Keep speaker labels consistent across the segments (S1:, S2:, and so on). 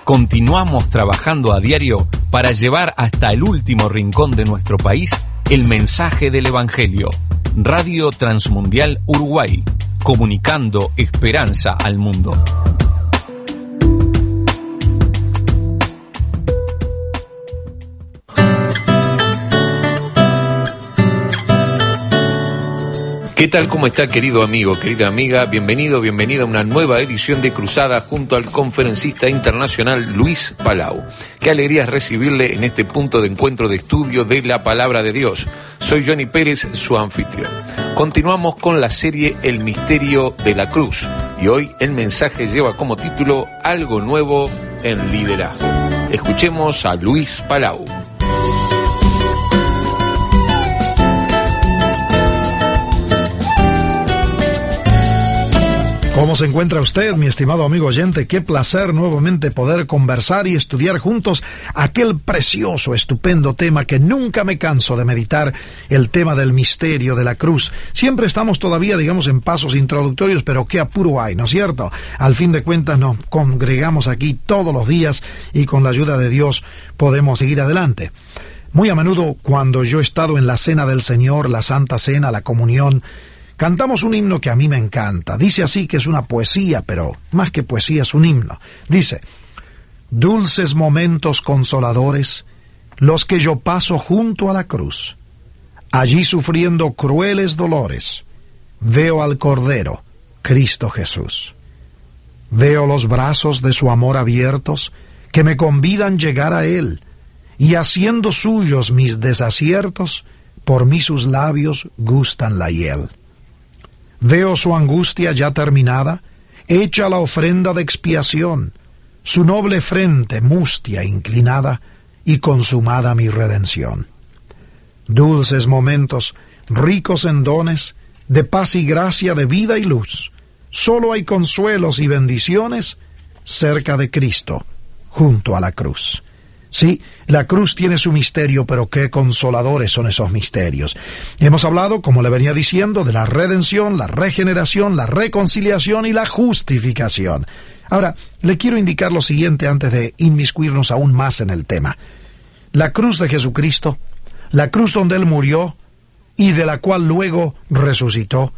S1: Continuamos trabajando a diario para llevar hasta el último rincón de nuestro país el mensaje del Evangelio. Radio Transmundial Uruguay, comunicando esperanza al mundo. ¿Qué tal? ¿Cómo está, querido amigo, querida amiga? Bienvenido, bienvenida a una nueva edición de Cruzada junto al conferencista internacional Luis Palau. Qué alegría es recibirle en este punto de encuentro de estudio de la Palabra de Dios. Soy Johnny Pérez, su anfitrión. Continuamos con la serie El Misterio de la Cruz y hoy el mensaje lleva como título Algo Nuevo en Liderazgo. Escuchemos a Luis Palau.
S2: ¿Cómo se encuentra usted, mi estimado amigo oyente? Qué placer nuevamente poder conversar y estudiar juntos aquel precioso, estupendo tema que nunca me canso de meditar, el tema del misterio de la cruz. Siempre estamos todavía, digamos, en pasos introductorios, pero qué apuro hay, ¿no es cierto? Al fin de cuentas nos congregamos aquí todos los días y con la ayuda de Dios podemos seguir adelante. Muy a menudo, cuando yo he estado en la Cena del Señor, la Santa Cena, la Comunión, cantamos un himno que a mí me encanta. Dice así, que es una poesía, pero más que poesía es un himno. Dice: dulces momentos consoladores, los que yo paso junto a la cruz. Allí sufriendo crueles dolores, veo al Cordero, Cristo Jesús. Veo los brazos de su amor abiertos, que me convidan llegar a Él, y haciendo suyos mis desaciertos, por mí sus labios gustan la hiel. Veo su angustia ya terminada, hecha la ofrenda de expiación, su noble frente mustia inclinada, y consumada mi redención. Dulces momentos, ricos en dones, de paz y gracia, de vida y luz. Solo hay consuelos y bendiciones cerca de Cristo, junto a la cruz. Sí, la cruz tiene su misterio, pero qué consoladores son esos misterios. Hemos hablado, como le venía diciendo, de la redención, la regeneración, la reconciliación y la justificación. Ahora, le quiero indicar lo siguiente antes de inmiscuirnos aún más en el tema. La cruz de Jesucristo, la cruz donde Él murió y de la cual luego resucitó,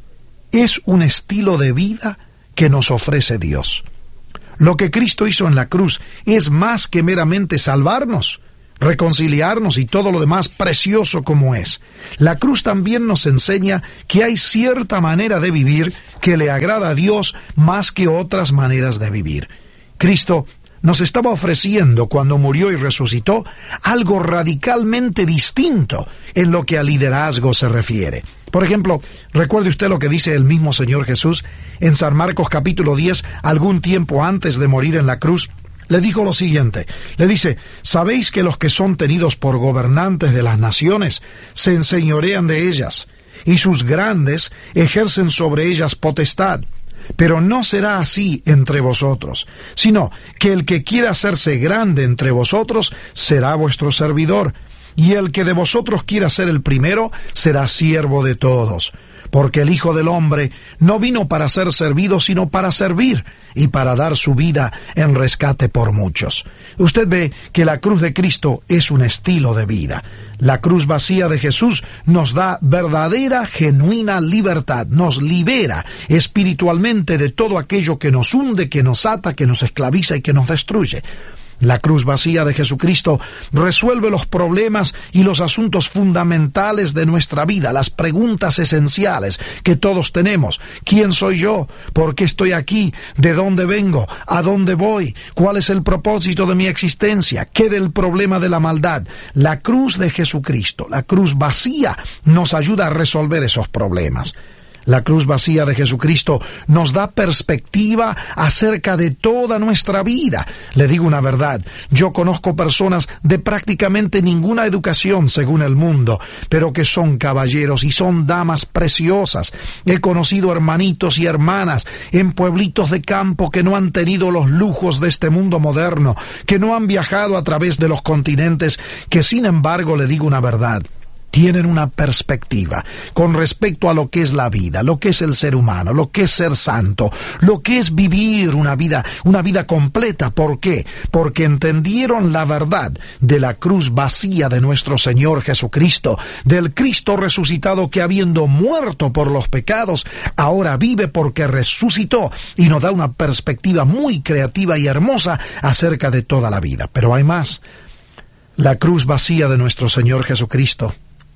S2: es un estilo de vida que nos ofrece Dios. Lo que Cristo hizo en la cruz es más que meramente salvarnos, reconciliarnos y todo lo demás precioso como es. La cruz también nos enseña que hay cierta manera de vivir que le agrada a Dios más que otras maneras de vivir. Cristo nos estaba ofreciendo, cuando murió y resucitó, algo radicalmente distinto en lo que al liderazgo se refiere. Por ejemplo, recuerde usted lo que dice el mismo Señor Jesús en San Marcos capítulo 10, algún tiempo antes de morir en la cruz. Le dijo lo siguiente, le dice: ¿sabéis que los que son tenidos por gobernantes de las naciones se enseñorean de ellas, y sus grandes ejercen sobre ellas potestad? Pero no será así entre vosotros, sino que el que quiera hacerse grande entre vosotros será vuestro servidor, y el que de vosotros quiera ser el primero será siervo de todos. Porque el Hijo del Hombre no vino para ser servido, sino para servir, y para dar su vida en rescate por muchos. Usted ve que la cruz de Cristo es un estilo de vida. La cruz vacía de Jesús nos da verdadera, genuina libertad, nos libera espiritualmente de todo aquello que nos hunde, que nos ata, que nos esclaviza y que nos destruye. La cruz vacía de Jesucristo resuelve los problemas y los asuntos fundamentales de nuestra vida, las preguntas esenciales que todos tenemos. ¿Quién soy yo? ¿Por qué estoy aquí? ¿De dónde vengo? ¿A dónde voy? ¿Cuál es el propósito de mi existencia? ¿Qué del problema de la maldad? La cruz de Jesucristo, la cruz vacía, nos ayuda a resolver esos problemas. La cruz vacía de Jesucristo nos da perspectiva acerca de toda nuestra vida. Le digo una verdad, yo conozco personas de prácticamente ninguna educación según el mundo, pero que son caballeros y son damas preciosas. He conocido hermanitos y hermanas en pueblitos de campo que no han tenido los lujos de este mundo moderno, que no han viajado a través de los continentes, que sin embargo, le digo una verdad, tienen una perspectiva con respecto a lo que es la vida, lo que es el ser humano, lo que es ser santo, lo que es vivir una vida completa. ¿Por qué? Porque entendieron la verdad de la cruz vacía de nuestro Señor Jesucristo, del Cristo resucitado que, habiendo muerto por los pecados, ahora vive porque resucitó, y nos da una perspectiva muy creativa y hermosa acerca de toda la vida. Pero hay más. La cruz vacía de nuestro Señor Jesucristo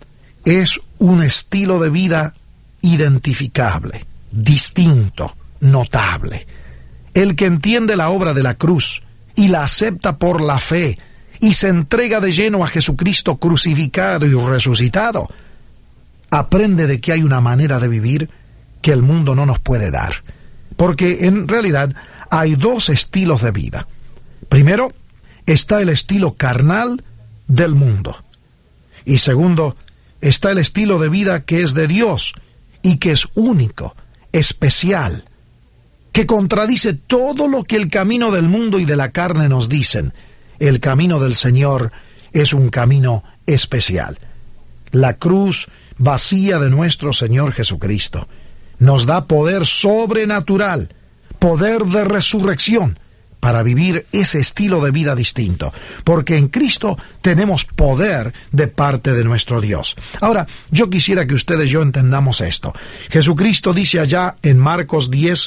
S2: es un estilo de vida identificable, distinto, notable. El que entiende la obra de la cruz y la acepta por la fe y se entrega de lleno a Jesucristo crucificado y resucitado, aprende de que hay una manera de vivir que el mundo no nos puede dar. Porque en realidad hay dos estilos de vida. Primero, está el estilo carnal del mundo. Y segundo, está el estilo de vida que es de Dios y que es único, especial, que contradice todo lo que el camino del mundo y de la carne nos dicen. El camino del Señor es un camino especial. La cruz vacía de nuestro Señor Jesucristo nos da poder sobrenatural, poder de resurrección, para vivir ese estilo de vida distinto, porque en Cristo tenemos poder de parte de nuestro Dios. Ahora, yo quisiera que ustedes y yo entendamos esto. Jesucristo dice allá en Marcos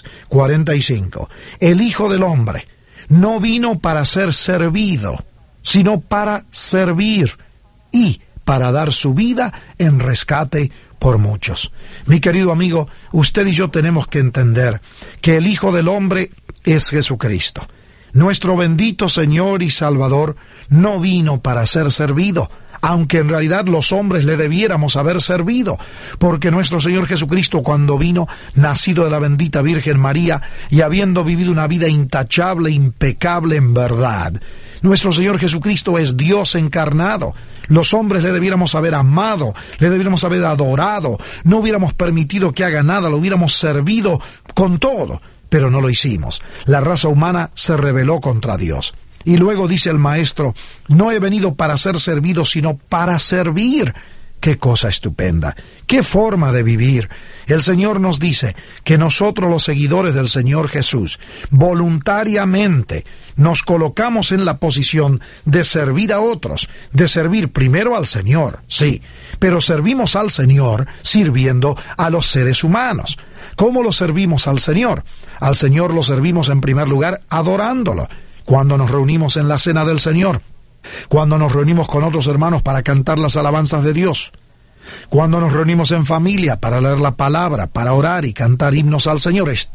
S2: 10:45, el Hijo del Hombre no vino para ser servido, sino para servir y para dar su vida en rescate por muchos. Mi querido amigo, usted y yo tenemos que entender que el Hijo del Hombre es Jesucristo. Nuestro bendito Señor y Salvador no vino para ser servido, aunque en realidad los hombres le debiéramos haber servido, porque nuestro Señor Jesucristo, cuando vino, nacido de la bendita Virgen María y habiendo vivido una vida intachable, impecable en verdad, nuestro Señor Jesucristo es Dios encarnado. Los hombres le debiéramos haber amado, le debiéramos haber adorado, no hubiéramos permitido que haga nada, lo hubiéramos servido con todo. Pero no lo hicimos. La raza humana se rebeló contra Dios. Y luego dice el Maestro, no he venido para ser servido, sino para servir. ¡Qué cosa estupenda! ¡Qué forma de vivir! El Señor nos dice que nosotros, los seguidores del Señor Jesús, voluntariamente nos colocamos en la posición de servir a otros, de servir primero al Señor, sí, pero servimos al Señor sirviendo a los seres humanos. ¿Cómo lo servimos al Señor? Al Señor lo servimos en primer lugar adorándolo. Cuando nos reunimos en la cena del Señor, cuando nos reunimos con otros hermanos para cantar las alabanzas de Dios, cuando nos reunimos en familia para leer la palabra, para orar y cantar himnos al Señor,